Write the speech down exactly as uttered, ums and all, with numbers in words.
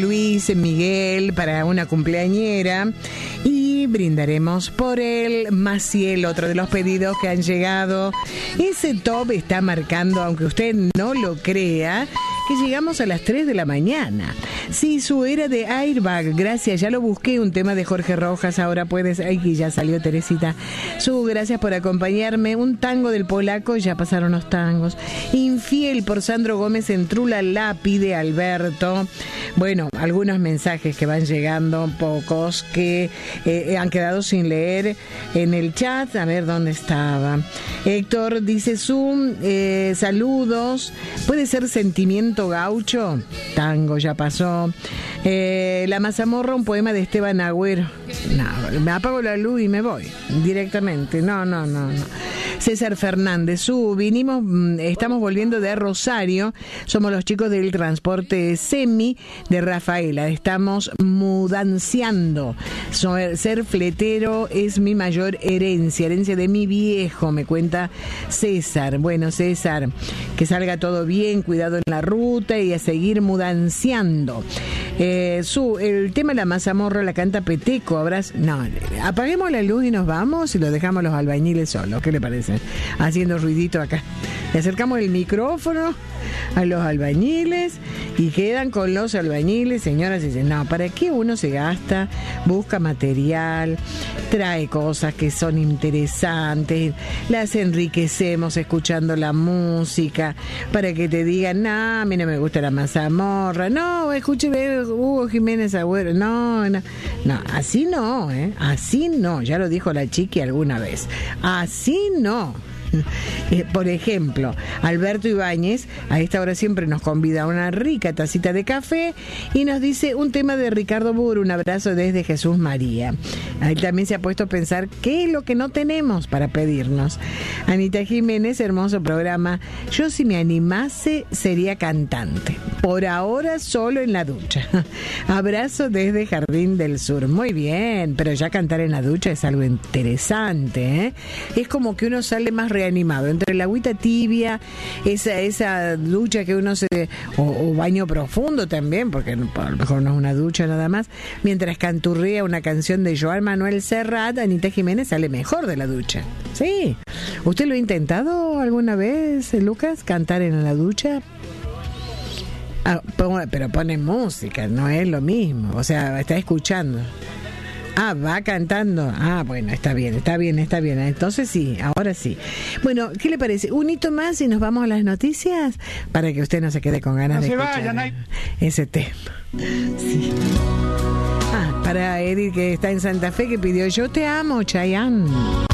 Luis Miguel para una cumpleañera y brindaremos por el Maciel, otro de los pedidos que han llegado. Ese top está marcando, aunque usted no lo crea, que llegamos a las tres de la mañana. Sí, su era de Airbag, gracias, ya lo busqué, un tema de Jorge Rojas, ahora puedes, ay, que ya salió Teresita. Su, gracias por acompañarme, un tango del polaco, ya pasaron los tangos. Infiel por Sandro Gómez en Trula La, pide Alberto. Bueno, algunos mensajes que van llegando, pocos, que eh, han quedado sin leer en el chat, a ver dónde estaba. Héctor dice, su, eh, saludos, puede ser Sentimiento Gaucho, tango ya pasó. Eh, La Mazamorra, un poema de Esteban Agüero. No, me apago la luz y me voy directamente. No, no, no, no. César Fernández, su, vinimos, estamos volviendo de Rosario, somos los chicos del transporte semi de Rafaela, estamos mudanciando. Ser fletero es mi mayor herencia, herencia de mi viejo, me cuenta César. Bueno, César, que salga todo bien, cuidado en la ruta y a seguir mudanciando. Eh, su, el tema de La Mazamorra la canta Peteco, habrás, no, apaguemos la luz y nos vamos y lo dejamos a los albañiles solos, ¿qué le parece? Haciendo ruidito acá. Le acercamos el micrófono a los albañiles y quedan con los albañiles, señoras, y dicen, no, ¿para qué uno se gasta? Busca material, trae cosas que son interesantes, las enriquecemos escuchando la música, para que te digan, no, a mí no me gusta La Mazamorra, no, escuche Hugo Jiménez Agüero, no, no, no, así no, ¿eh? Así no, ya lo dijo la Chiqui alguna vez, así no. Por ejemplo, Alberto Ibáñez a esta hora siempre nos convida a una rica tacita de café y nos dice un tema de Ricardo Burr, un abrazo desde Jesús María. Él también se ha puesto a pensar qué es lo que no tenemos para pedirnos. Anita Jiménez, hermoso programa. Yo, si me animase, sería cantante. Por ahora solo en la ducha. Abrazo desde Jardín del Sur. Muy bien, pero ya cantar en la ducha es algo interesante, ¿eh? Es como que uno sale más reanimado. Entre la agüita tibia, esa, esa ducha que uno se... O, o baño profundo también, porque a lo mejor no es una ducha nada más. Mientras canturrea una canción de Joan Manuel Serrat, Anita Jiménez sale mejor de la ducha. Sí. ¿Usted lo ha intentado alguna vez, Lucas, cantar en la ducha? Ah, pero pone música, no es lo mismo. O sea, está escuchando. Ah, va cantando. Ah, bueno, está bien, está bien, está bien. Entonces sí, ahora sí. Bueno, ¿qué le parece? Un hito más y nos vamos a las noticias para que usted no se quede con ganas no de escuchar vayan, hay... ese tema. Sí. Ah, para Edith, que está en Santa Fe, que pidió Yo te amo, Chayanne.